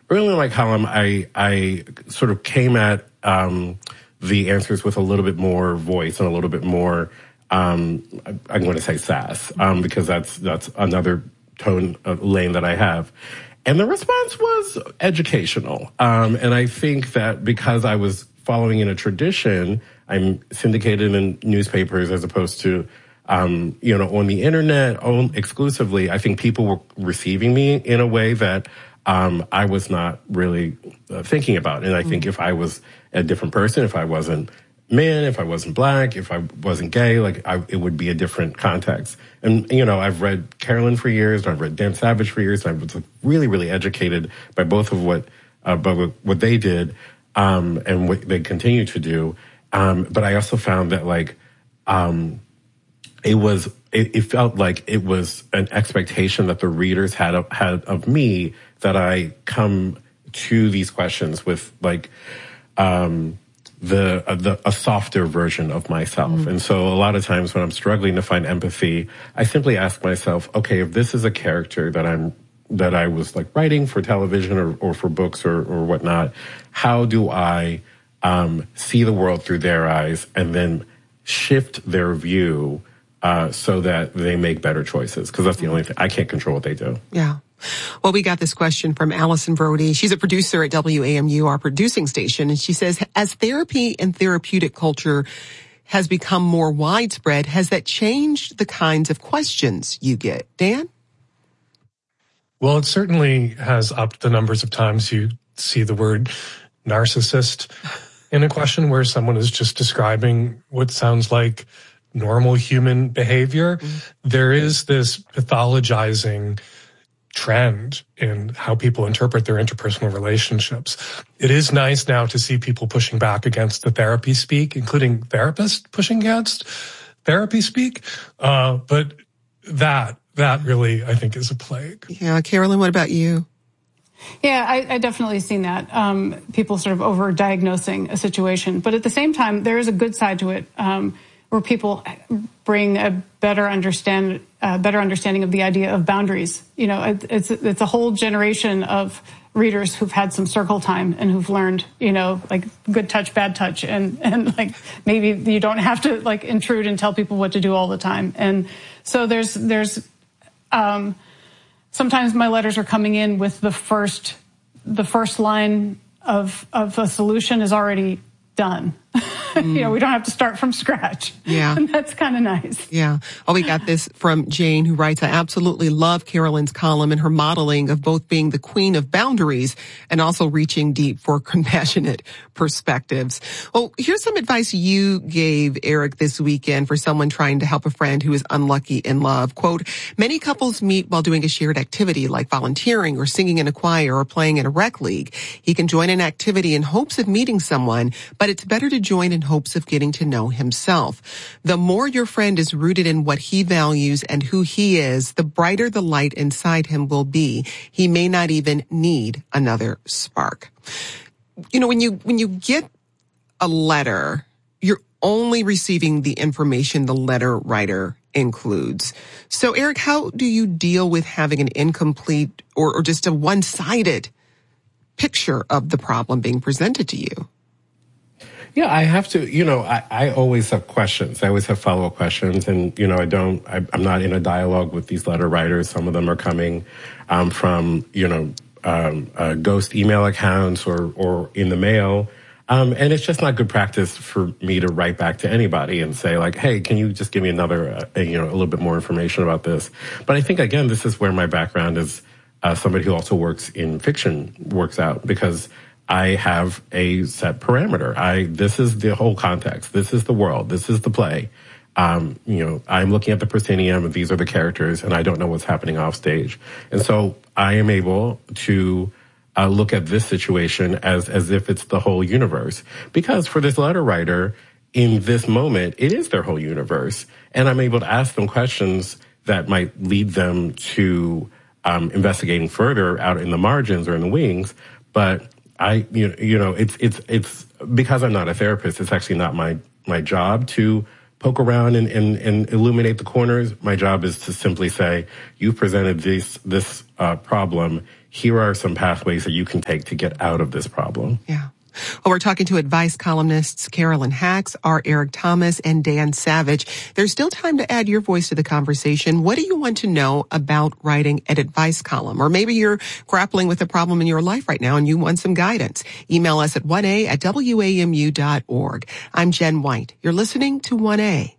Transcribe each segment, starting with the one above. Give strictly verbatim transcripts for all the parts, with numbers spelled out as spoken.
early in my column, I, I sort of came at um, the answers with a little bit more voice and a little bit more, um, I'm going to say sass, um, because that's that's another tone uh, lane that I have. And the response was educational. Um, and I think that because I was following in a tradition, I'm syndicated in newspapers as opposed to, um, you know, on the internet on, exclusively. I think people were receiving me in a way that um, I was not really uh, thinking about. And I think if I was a different person, if I wasn't man, if I wasn't black, if I wasn't gay, like I, it would be a different context. And, you know, I've read Carolyn for years, and I've read Dan Savage for years, and I was really, really educated by both of what, uh, by what they did, um, and what they continue to do. Um, but I also found that, like, um, it was, it, it felt like it was an expectation that the readers had of, had of me, that I come to these questions with, like, um, the, uh, the, a softer version of myself. Mm. And so a lot of times when I'm struggling to find empathy, I simply ask myself, okay, if this is a character that I'm, that I was like writing for television or, or for books or, or whatnot, how do I, um, see the world through their eyes and then shift their view, uh, so that they make better choices? Cause that's the only thing. I can't control what they do. Yeah. Well, we got this question from Allison Brody. She's a producer at W A M U, our producing station, and she says, as therapy and therapeutic culture has become more widespread, has that changed the kinds of questions you get? Dan? Well, it certainly has upped the numbers of times you see the word narcissist in a question where someone is just describing what sounds like normal human behavior. Mm-hmm. There is this pathologizing trend in how people interpret their interpersonal relationships. It is nice now to see people pushing back against the therapy speak, including therapists pushing against therapy speak. Uh, but that, that really, I think, is a plague. Yeah. Carolyn, what about you? Yeah, I, I definitely seen that. Um, people sort of over-diagnosing a situation. But at the same time, there is a good side to it, um, where people bring a better understand, uh, better understanding of the idea of boundaries. You know, it, it's it's a whole generation of readers who've had some circle time and who've learned, you know, like good touch, bad touch, and and like maybe you don't have to like intrude and tell people what to do all the time. And so there's there's um, sometimes my letters are coming in with the first the first line of of a solution is already done. Mm. You know, we don't have to start from scratch. Yeah. And that's kind of nice. Yeah. Oh, we got this from Jane, who writes, I absolutely love Carolyn's column and her modeling of both being the queen of boundaries and also reaching deep for compassionate perspectives. Well, here's some advice you gave, Eric, this weekend for someone trying to help a friend who is unlucky in love. Quote, many couples meet while doing a shared activity like volunteering or singing in a choir or playing in a rec league. He can join an activity in hopes of meeting someone, but it's better to join in hopes of getting to know himself. The more your friend is rooted in what he values and who he is, the brighter the light inside him will be. He may not even need another spark. You know, when you, when you get a letter, you're only receiving the information the letter writer includes. So, Eric, how do you deal with having an incomplete or, or just a one-sided picture of the problem being presented to you? Yeah, I have to, you know, I, I always have questions. I always have follow-up questions. And, you know, I don't, I, I'm not in a dialogue with these letter writers. Some of them are coming um, from, you know, um, uh, ghost email accounts or, or in the mail. Um, and it's just not good practice for me to write back to anybody and say, like, hey, can you just give me another, uh, you know, a little bit more information about this? But I think, again, this is where my background is uh, somebody who also works in fiction works out, because I have a set parameter. I, this is the whole context. This is the world. This is the play. Um, you know, I'm looking at the proscenium and these are the characters and I don't know what's happening off stage. And so I am able to uh, look at this situation as, as if it's the whole universe. Because for this letter writer, in this moment, it is their whole universe. And I'm able to ask them questions that might lead them to, um, investigating further out in the margins or in the wings. But I, you know, you know, it's, it's, it's, because I'm not a therapist, it's actually not my, my job to poke around and, and, and illuminate the corners. My job is to simply say, you presented this, this, uh, problem. here are some pathways that you can take to get out of this problem. Yeah. Well, we're talking to advice columnists Carolyn Hax, R. Eric Thomas, and Dan Savage. There's still time to add your voice to the conversation. What do you want to know about writing an advice column? Or maybe you're grappling with a problem in your life right now and you want some guidance. Email us at one a at w a m u dot org. I'm Jen White. You're listening to one A.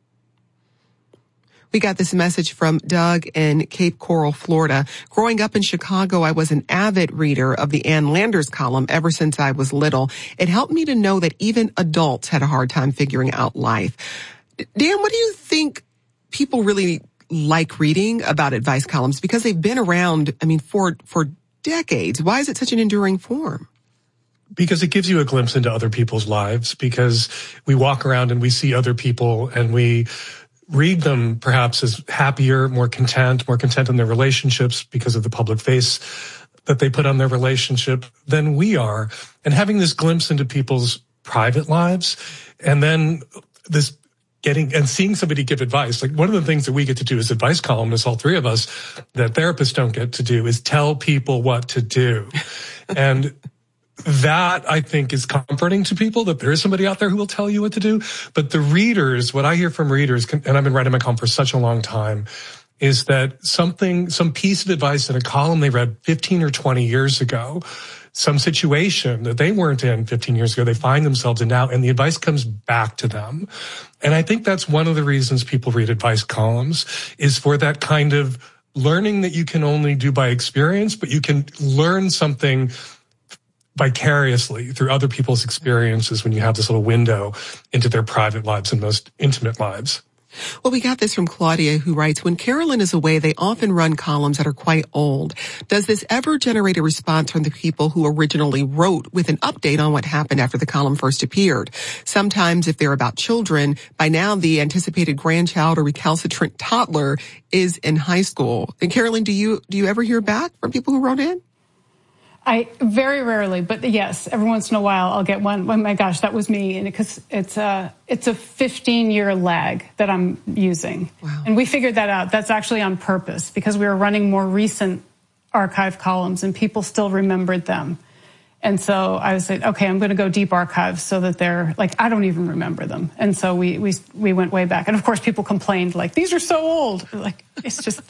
We got this message from Doug in Cape Coral, Florida. Growing up in Chicago, I was an avid reader of the Ann Landers column ever since I was little. It helped me to know that even adults had a hard time figuring out life. Dan, what do you think people really like reading about advice columns? Because they've been around, I mean, for, for decades. Why is it such an enduring form? Because it gives you a glimpse into other people's lives, because we walk around and we see other people and we read them perhaps as happier, more content, more content in their relationships because of the public face that they put on their relationship than we are. And having this glimpse into people's private lives and then this getting and seeing somebody give advice. Like one of the things that we get to do as advice columnists, all three of us, that therapists don't get to do is tell people what to do. And that, I think, is comforting to people, that there is somebody out there who will tell you what to do. But the readers, what I hear from readers, and I've been writing my column for such a long time, is that something, some piece of advice in a column they read fifteen or twenty years ago, some situation that they weren't in fifteen years ago, they find themselves in now, and the advice comes back to them. And I think that's one of the reasons people read advice columns, is for that kind of learning that you can only do by experience, but you can learn something vicariously through other people's experiences when you have this little window into their private lives and most intimate lives. Well, we got this from Claudia, who writes, when Carolyn is away, they often run columns that are quite old. Does this ever generate a response from the people who originally wrote with an update on what happened after the column first appeared? Sometimes, if they're about children, by now the anticipated grandchild or recalcitrant toddler is in high school. And Carolyn, do you do you ever hear back from people who wrote in? I very rarely, but yes, every once in a while I'll get one. Oh my gosh, that was me, and because it's a it's a fifteen year lag that I'm using, wow. And we figured that out. That's actually on purpose because we were running more recent archive columns, and people still remembered them. And so I was like, okay, I'm going to go deep archives so that they're like I don't even remember them. And so we we we went way back, and of course people complained like these are so old. Like it's just.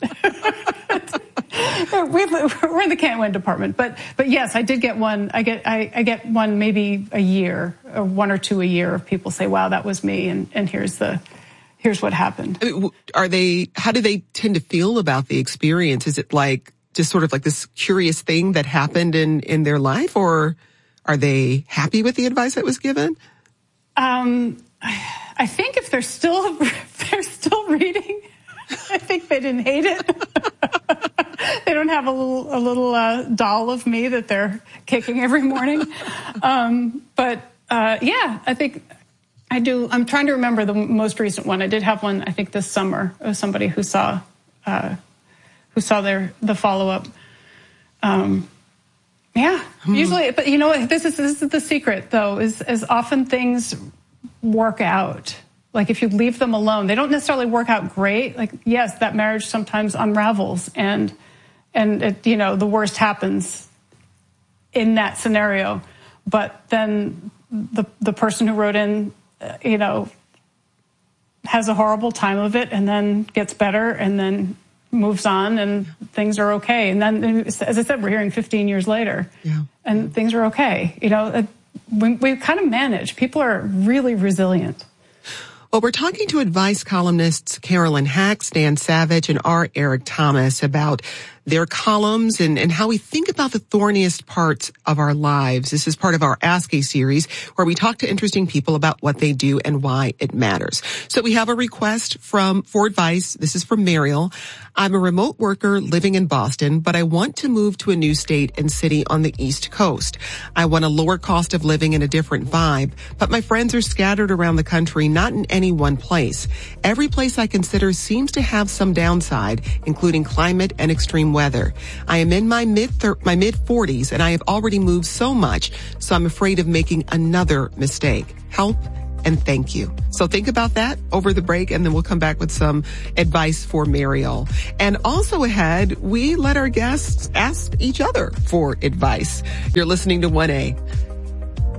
We're in the can't win department, but but yes, I did get one. I get I, I get one maybe a year, or one or two a year of people say, "Wow, that was me," and and here's the here's what happened. Are they? How do they tend to feel about the experience? Is it like just sort of like this curious thing that happened in in their life, or are they happy with the advice that was given? Um, I think if they're still if they're still reading, I think they didn't hate it. They don't have a little a little uh, doll of me that they're kicking every morning. Um, but uh, yeah, I think I do. I'm trying to remember the most recent one. I did have one, I think, this summer of somebody who saw uh, who saw their the follow up. Um, yeah, hmm. Usually, but you know what? This is this is the secret, though. Is as often things work out. Like if you leave them alone, they don't necessarily work out great. Like yes, that marriage sometimes unravels, and and it, you know the worst happens in that scenario. But then the the person who wrote in, uh, you know, has a horrible time of it, and then gets better, and then moves on, and things are okay. And then, as I said, we're hearing fifteen years later, yeah. and things are okay. You know, uh, we we kind of manage. People are really resilient. Well, we're talking to advice columnists Carolyn Hax, Dan Savage, and R. Eric Thomas about their columns and, and how we think about the thorniest parts of our lives. This is part of our Ask A series where we talk to interesting people about what they do and why it matters. So we have a request from for advice. This is from Mariel. I'm a remote worker living in Boston, but I want to move to a new state and city on the East Coast. I want a lower cost of living and a different vibe, but my friends are scattered around the country, not in any one place. Every place I consider seems to have some downside, including climate and extreme weather. I am in my mid my mid forties and I have already moved so much, so I'm afraid of making another mistake. Help and thank you. So think about that over the break, and then we'll come back with some advice for Mariel. And also ahead, we let our guests ask each other for advice. You're listening to one A.